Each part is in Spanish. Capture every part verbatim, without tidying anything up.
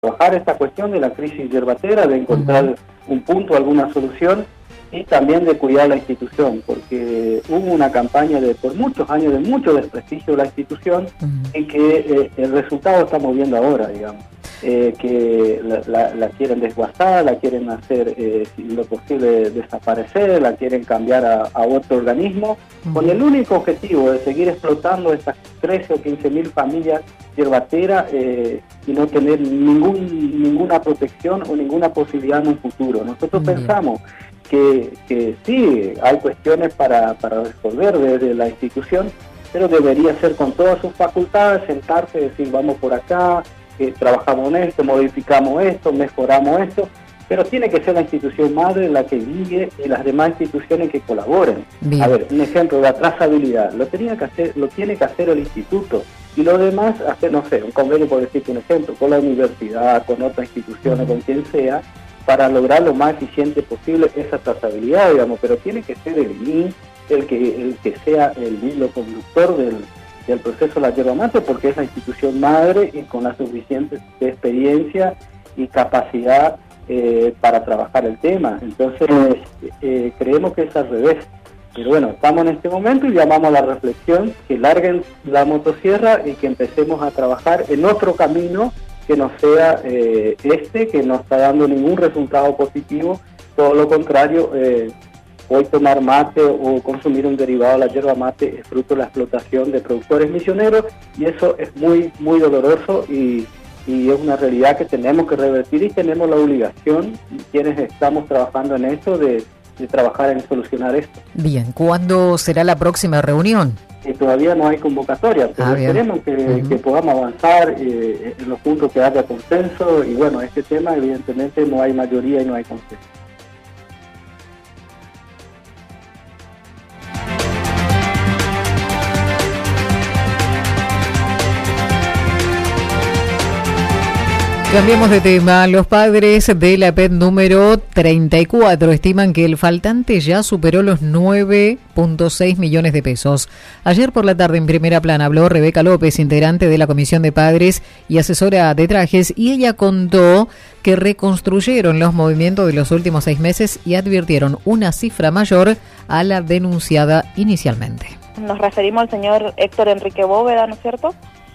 trabajar esta cuestión de la crisis yerbatera, de encontrar uh-huh. un punto, alguna solución, y también de cuidar la institución, porque hubo una campaña de por muchos años de mucho desprestigio de la institución uh-huh. y que eh, el resultado estamos viendo ahora, digamos, eh, que la, la, la quieren desguazar, la quieren hacer eh, si lo posible desaparecer, la quieren cambiar a, a otro organismo, uh-huh. con el único objetivo de seguir explotando estas trece o quince mil familias yerbateras eh, y no tener ningún ninguna protección o ninguna posibilidad en un futuro. Nosotros uh-huh. pensamos Que, que sí, hay cuestiones para, para resolver desde la institución, pero debería ser con todas sus facultades, sentarse y decir, vamos por acá, eh, trabajamos en esto, modificamos esto, mejoramos esto, pero tiene que ser la institución madre la que guíe y las demás instituciones que colaboren. Bien. A ver, un ejemplo, la trazabilidad, lo, tenía que hacer, lo tiene que hacer el instituto, y lo demás, hacer, no sé, un convenio, por decirte un ejemplo, con la universidad, con otras instituciones, uh-huh. con quien sea, para lograr lo más eficiente posible esa trazabilidad, digamos, pero tiene que ser el I N S el que el que sea el hilo conductor del, del proceso de la yerba mate, porque es la institución madre y con la suficiente experiencia y capacidad eh, para trabajar el tema. Entonces, eh, creemos que es al revés. Pero bueno, estamos en este momento y llamamos a la reflexión, que larguen la motosierra y que empecemos a trabajar en otro camino que no sea eh, este, que no está dando ningún resultado positivo, todo lo contrario, eh, hoy tomar mate o consumir un derivado de la yerba mate es fruto de la explotación de productores misioneros, y eso es muy muy doloroso y, y es una realidad que tenemos que revertir, y tenemos la obligación, quienes estamos trabajando en esto, de, de trabajar en solucionar esto. Bien, ¿cuándo será la próxima reunión? Y todavía no hay convocatoria, pero ah, esperemos que, uh-huh. que podamos avanzar eh, en los puntos que haya consenso, y bueno, este tema evidentemente no hay mayoría y no hay consenso. Cambiamos de tema. Los padres de la P E T número treinta y cuatro estiman que el faltante ya superó los nueve punto seis millones de pesos. Ayer por la tarde en Primera Plana habló Rebeca López, integrante de la Comisión de Padres y asesora de trajes, y ella contó que reconstruyeron los movimientos de los últimos seis meses y advirtieron una cifra mayor a la denunciada inicialmente. Nos referimos al señor Héctor Enrique Bóveda, ¿no es cierto?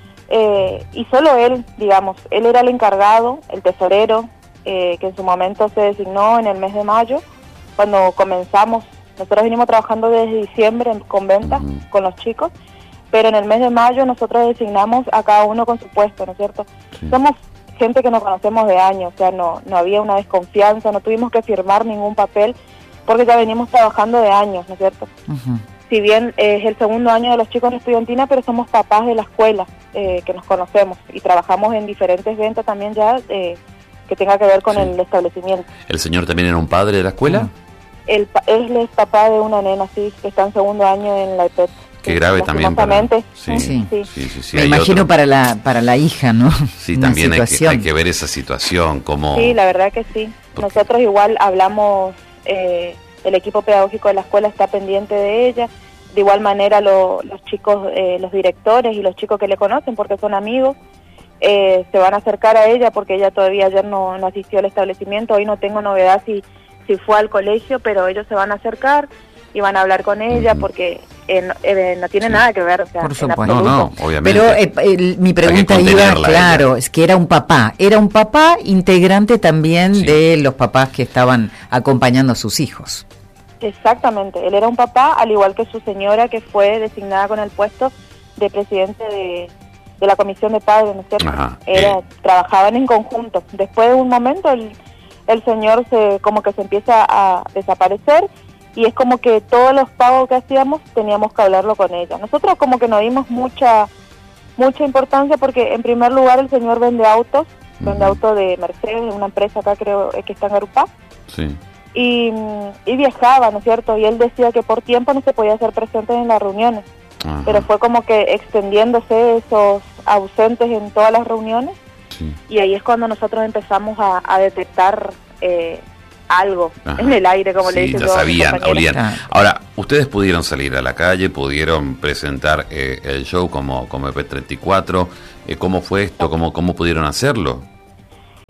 Eh, y solo él, digamos, él era el encargado, el tesorero, eh, que en su momento se designó en el mes de mayo, cuando comenzamos. Nosotros venimos trabajando desde diciembre con ventas, uh-huh. con los chicos, pero en el mes de mayo nosotros designamos a cada uno con su puesto, ¿no es cierto? Sí. Somos gente que nos conocemos de años, o sea, no, no había una desconfianza, no tuvimos que firmar ningún papel, porque ya venimos trabajando de años, ¿no es cierto? Uh-huh. Si bien eh, es el segundo año de los chicos en estudiantina, pero somos papás de la escuela, eh, que nos conocemos, y trabajamos en diferentes ventas también ya eh, que tenga que ver con sí. el establecimiento. ¿El señor también era un padre de la escuela? Uh-huh. El, él es papá de una nena, sí, que está en segundo año en la E P E T. Qué grave también para... Sí, sí. Sí, sí, sí, sí, me imagino otro... para la para la hija, ¿no? Sí, una también hay que, hay que ver esa situación, como... Sí, la verdad que sí. Porque... Nosotros igual hablamos... Eh, el equipo pedagógico de la escuela está pendiente de ella, de igual manera lo, los chicos, eh, los directores y los chicos que le conocen, porque son amigos, eh, se van a acercar a ella, porque ella todavía ayer no, no asistió al establecimiento. Hoy no tengo novedad si, si fue al colegio, pero ellos se van a acercar y van a hablar con ella, porque eh, no, eh, no tiene sí. nada que ver, o sea, por supuesto. No, no, obviamente. Pero eh, el, mi pregunta iba, claro, es que era un papá, era un papá integrante también sí. de los papás que estaban acompañando a sus hijos. Exactamente, él era un papá, al igual que su señora, que fue designada con el puesto de presidente de, de la comisión de padres, ¿no es cierto? Ajá, era, eh. Trabajaban en conjunto. Después de un momento el, el señor se como que se empieza a desaparecer, y es como que todos los pagos que hacíamos teníamos que hablarlo con ella. Nosotros como que no dimos mucha mucha importancia, porque en primer lugar el señor vende autos, uh-huh. vende autos de Mercedes, una empresa acá creo que está en Garupá. Sí. Y, y viajaba, ¿no es cierto? Y él decía que por tiempo no se podía hacer presente en las reuniones. Ajá. Pero fue como que extendiéndose esos ausentes en todas las reuniones, sí. y ahí es cuando nosotros empezamos a, a detectar eh, algo Ajá. en el aire, como sí, le dicen ya todos sabían, los compañeros. olían. Ahora, ustedes pudieron salir a la calle, pudieron presentar eh, el show como, como E P E T treinta y cuatro, eh, ¿cómo fue esto? ¿Cómo, cómo pudieron hacerlo?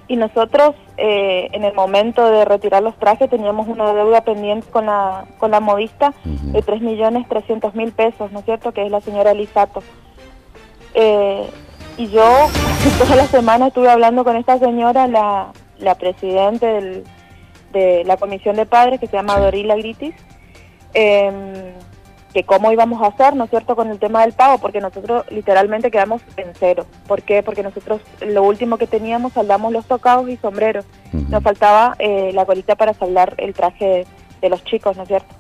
y nosotros eh, en el momento de retirar los trajes teníamos una deuda pendiente con la con la modista uh-huh. de tres millones trescientos mil pesos, ¿no es cierto?, que es la señora Lisato. Eh, y yo toda la semana estuve hablando con esta señora, la, la presidenta del, de la comisión de padres, que se llama sí. Dorila Gritis, eh, que cómo íbamos a hacer, ¿no es cierto?, con el tema del pago, porque nosotros literalmente quedamos en cero. ¿Por qué? Porque nosotros lo último que teníamos, saldamos los tocados y sombreros. Uh-huh. Nos faltaba eh, la colita para saldar el traje de, de los chicos, ¿no es cierto?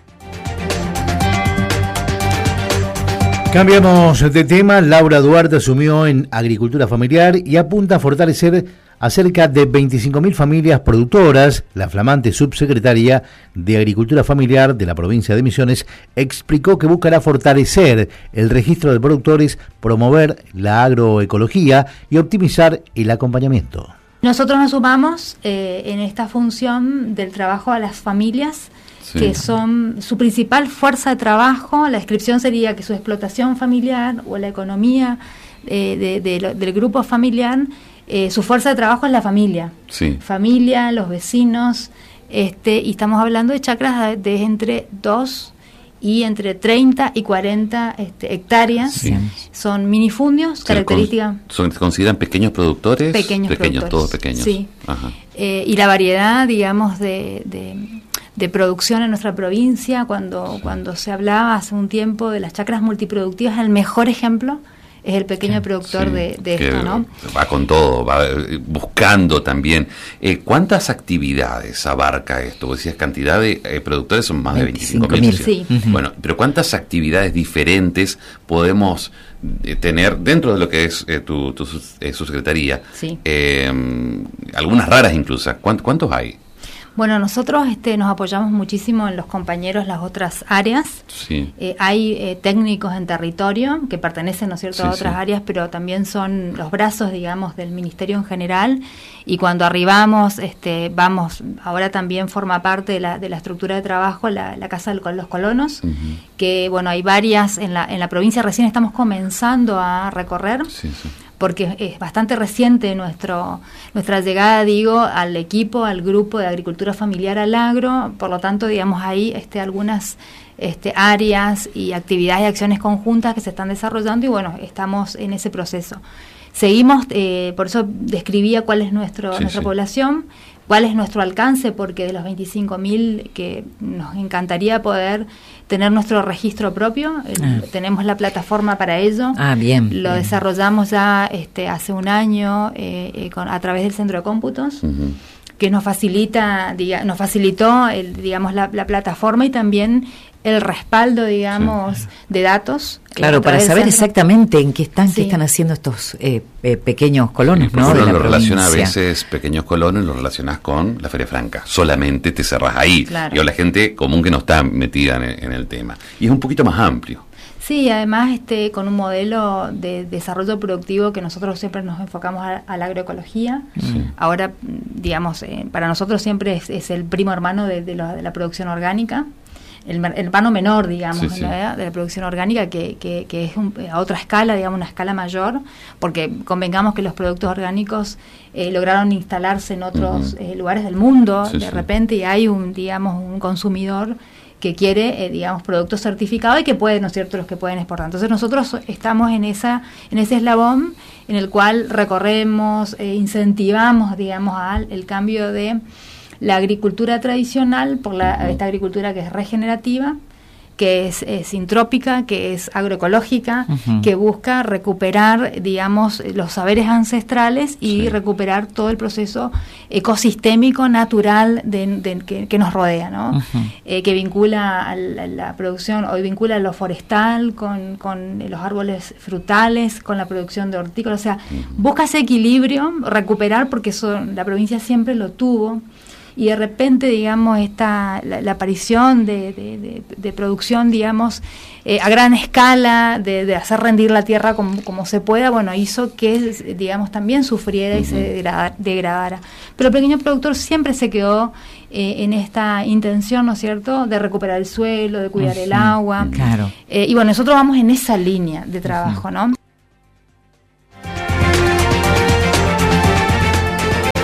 Cambiamos de tema. Laura Duarte asumió en Agricultura Familiar y apunta a fortalecer a cerca de veinticinco mil familias productoras. La flamante subsecretaria de Agricultura Familiar de la provincia de Misiones explicó que buscará fortalecer el registro de productores, promover la agroecología y optimizar el acompañamiento. Nosotros nos sumamos eh, en esta función del trabajo a las familias, sí. que son su principal fuerza de trabajo. La descripción sería que su explotación familiar o la economía eh, de, de, de, del grupo familiar, eh, su fuerza de trabajo es la familia. Sí. Familia, los vecinos, este, y estamos hablando de chacras de, de entre dos y entre treinta y cuarenta este, hectáreas. Sí. Son minifundios, características. Con, ¿Se consideran pequeños productores? Pequeños, pequeños productores. Todos pequeños. Sí. Ajá. Eh, y la variedad, digamos, de, de, de producción en nuestra provincia, cuando, sí. cuando se hablaba hace un tiempo de las chacras multiproductivas, el mejor ejemplo es el pequeño sí, productor sí, de, de esto, ¿no? Va con todo, va buscando también. Eh, ¿Cuántas actividades abarca esto? Vos decías cantidad de eh, productores, son más de veinticinco mil. Sí. Bueno, pero ¿cuántas actividades diferentes podemos eh, tener dentro de lo que es eh, tu, tu eh, subsecretaría? Sí. Eh, algunas raras incluso. ¿Cuántos, ¿Cuántos hay? Bueno, nosotros este, nos apoyamos muchísimo en los compañeros, las otras áreas. Sí. Eh, hay eh, técnicos en territorio que pertenecen, ¿no es cierto?, sí, a otras sí. áreas, pero también son los brazos, digamos, del ministerio en general. Y cuando arribamos, este, vamos, ahora también forma parte de la, de la estructura de trabajo la, la Casa de los Colonos, uh-huh. que, bueno, hay varias en la, en la provincia, recién estamos comenzando a recorrer. Sí, sí. Porque es bastante reciente nuestro nuestra llegada, digo, al equipo, al grupo de agricultura familiar al agro. Por lo tanto, digamos, hay este, algunas este, áreas y actividades y acciones conjuntas que se están desarrollando y, bueno, estamos en ese proceso. Seguimos, eh, por eso describía cuál es nuestro sí, nuestra sí. población, cuál es nuestro alcance, porque de los veinticinco mil que nos encantaría poder tener nuestro registro propio, ah. tenemos la plataforma para ello. Ah, bien. Lo bien. desarrollamos ya este, hace un año eh, eh, con, a través del Centro de Cómputos, uh-huh. que nos facilita, diga, nos facilitó, el, digamos, la, la plataforma y también el respaldo, digamos, sí. de datos. Claro, eh, para saber centro. exactamente en qué están, sí. qué están haciendo estos eh, eh, pequeños colonos, sí, ¿no? Uno de la lo provincia. relaciona a veces, pequeños colonos, lo relacionas con la Feria Franca. Solamente te cerrás ahí. Claro. Y o la gente común que no está metida en, en el tema. Y es un poquito más amplio. Sí, además este con un modelo de desarrollo productivo que nosotros siempre nos enfocamos a, a la agroecología. Sí. Ahora, digamos, eh, para nosotros siempre es, es el primo hermano de, de, lo, de la producción orgánica. El, el hermano menor, digamos, sí, sí. ¿no? de la producción orgánica, que, que, que es un, a otra escala, digamos, una escala mayor, porque convengamos que los productos orgánicos eh, lograron instalarse en otros uh-huh. eh, lugares del mundo, sí, de sí. repente, y hay un, digamos, un consumidor que quiere, eh, digamos, productos certificados y que pueden, ¿no es cierto?, los que pueden exportar. Entonces nosotros estamos en esa en ese eslabón en el cual recorremos, eh, incentivamos, digamos, al el cambio de la agricultura tradicional por la, esta agricultura que es regenerativa, que es, es sintrópica, que es agroecológica, uh-huh. que busca recuperar, digamos, los saberes ancestrales y sí. recuperar todo el proceso ecosistémico natural de, de, que, que nos rodea, ¿no? Uh-huh. Eh, que vincula a la, a la producción, hoy vincula lo forestal con, con los árboles frutales, con la producción de hortícolas, o sea, uh-huh. busca ese equilibrio, recuperar, porque eso la provincia siempre lo tuvo. Y de repente, digamos, esta, la, la aparición de, de, de, de producción, digamos, eh, a gran escala, de, de hacer rendir la tierra como, como se pueda, bueno, hizo que, digamos, también sufriera uh-huh. y se degrada, degradara. Pero el pequeño productor siempre se quedó eh, en esta intención, ¿no es cierto?, de recuperar el suelo, de cuidar uh-huh. el agua. Claro. Eh, y bueno, nosotros vamos en esa línea de trabajo, uh-huh. ¿no?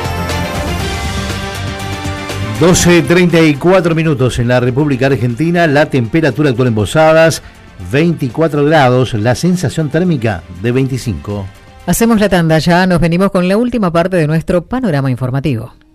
doce treinta y cuatro minutos en la República Argentina, la temperatura actual en Posadas, veinticuatro grados, la sensación térmica de veinticinco. Hacemos la tanda ya, nos venimos con la última parte de nuestro panorama informativo.